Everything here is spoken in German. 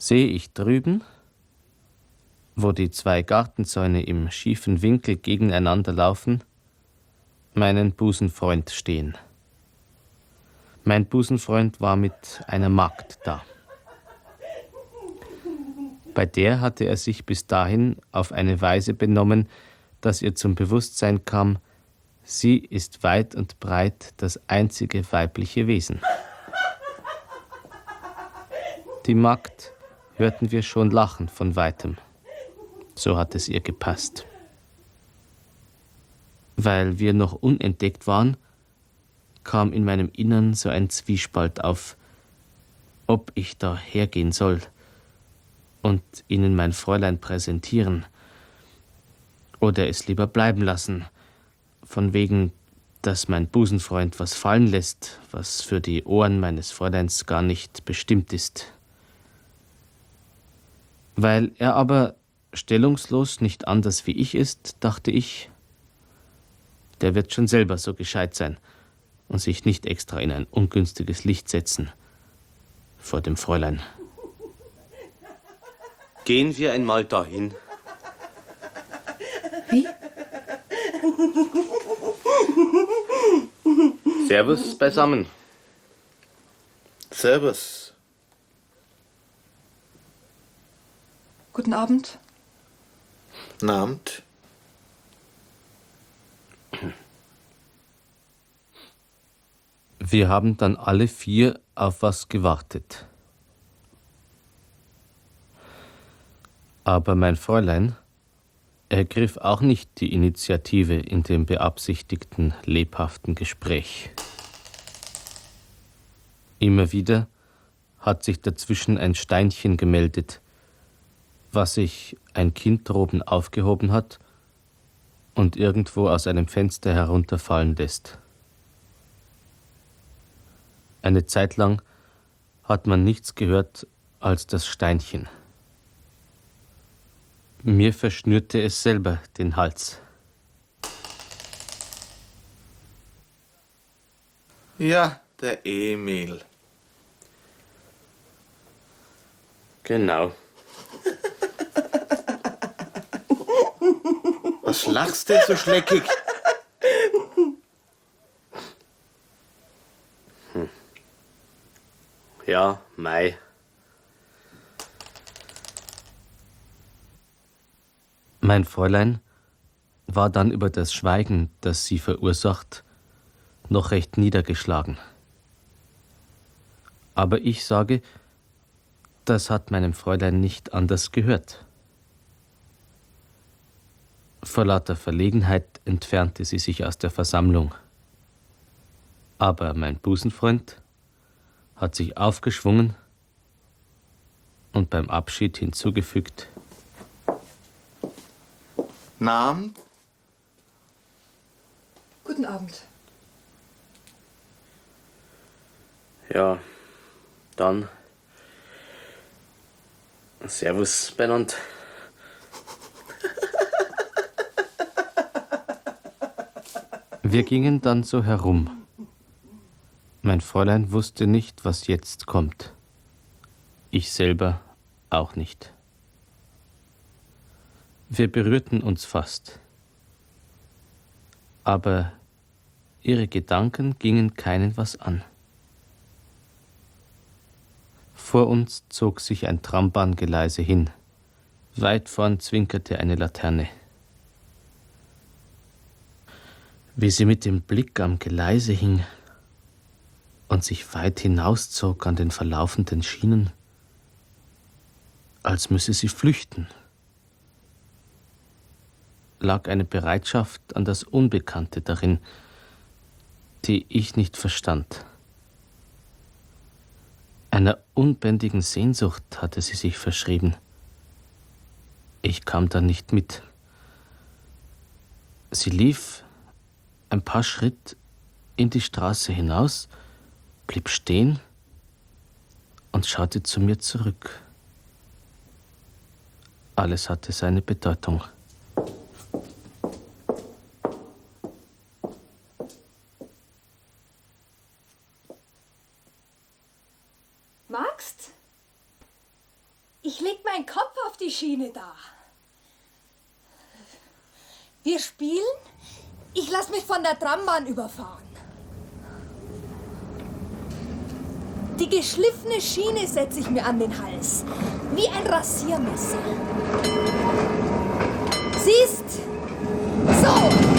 sehe ich drüben, wo die zwei Gartenzäune im schiefen Winkel gegeneinander laufen, meinen Busenfreund stehen. Mein Busenfreund war mit einer Magd da. Bei der hatte er sich bis dahin auf eine Weise benommen, dass ihr zum Bewusstsein kam, sie ist weit und breit das einzige weibliche Wesen. Die Magd hörten wir schon lachen von weitem. So hat es ihr gepasst. Weil wir noch unentdeckt waren, kam in meinem Innern so ein Zwiespalt auf, ob ich da hergehen soll und ihnen mein Fräulein präsentieren oder es lieber bleiben lassen, von wegen, dass mein Busenfreund was fallen lässt, was für die Ohren meines Fräuleins gar nicht bestimmt ist. Weil er aber stellungslos nicht anders wie ich ist, dachte ich, der wird schon selber so gescheit sein und sich nicht extra in ein ungünstiges Licht setzen vor dem Fräulein. Gehen wir einmal dahin. Wie? Servus beisammen. Servus. Guten Abend. Guten Abend. Wir haben dann alle vier auf was gewartet. Aber mein Fräulein ergriff auch nicht die Initiative in dem beabsichtigten lebhaften Gespräch. Immer wieder hat sich dazwischen ein Steinchen gemeldet, was sich ein Kind droben aufgehoben hat und irgendwo aus einem Fenster herunterfallen lässt. Eine Zeit lang hat man nichts gehört als das Steinchen. Mir verschnürte es selber den Hals. Ja, der Emil. Genau. Was lachst du so schleckig? Ja, Mai. Mein Fräulein war dann über das Schweigen, das sie verursacht, noch recht niedergeschlagen. Aber ich sage, das hat meinem Fräulein nicht anders gehört. Vor lauter Verlegenheit entfernte sie sich aus der Versammlung. Aber mein Busenfreund hat sich aufgeschwungen und beim Abschied hinzugefügt: Abend. Guten Abend. Ja, dann. Servus beieinander. Wir gingen dann so herum. Mein Fräulein wusste nicht, was jetzt kommt. Ich selber auch nicht. Wir berührten uns fast. Aber ihre Gedanken gingen keinen was an. Vor uns zog sich ein Trambahngeleise hin. Weit vorn zwinkerte eine Laterne. Wie sie mit dem Blick am Geleise hing und sich weit hinauszog an den verlaufenden Schienen, als müsse sie flüchten, lag eine Bereitschaft an das Unbekannte darin, die ich nicht verstand. Einer unbändigen Sehnsucht hatte sie sich verschrieben. Ich kam da nicht mit. Sie lief ein paar Schritt in die Straße hinaus, blieb stehen und schaute zu mir zurück. Alles hatte seine Bedeutung. Magst? Ich leg meinen Kopf auf die Schiene da. Wir spielen. Ich lass mich von der Trambahn überfahren. Die geschliffene Schiene setze ich mir an den Hals. Wie ein Rasiermesser. Siehst? So.